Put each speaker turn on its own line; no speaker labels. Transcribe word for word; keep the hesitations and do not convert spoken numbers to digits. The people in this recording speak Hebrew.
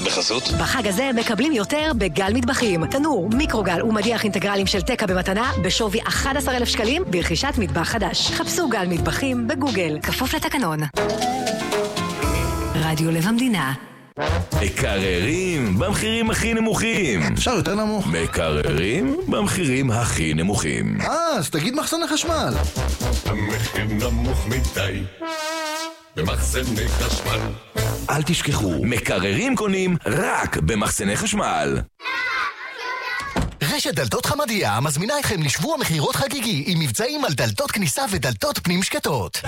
בחסות?
בחג הזה מקבלים יותר בגל מטבחים. תנור, מיקרוגל ומדיח אינטגרלים של תקה במתנה בשווי אחד עשר אלף שקלים ברכישת מטבח חדש. חפשו גל מטבחים בגוגל. כפוף לתקנון. רדיו לב המדינה.
מקררים במחירים הכי נמוכים.
אפשר יותר נמוך.
מקררים במחירים הכי נמוכים.
אה, אז תגיד מחסני חשמל.
המחיר נמוך מדי במחסני חשמל.
אל תשכחו, מקררים קונים רק במחסני חשמל.
רשת דלתות חמדיה מזמינה אתכם לשבוע מחירות חגיגי עם מבצעים על דלתות כניסה ודלתות פנים שקטות.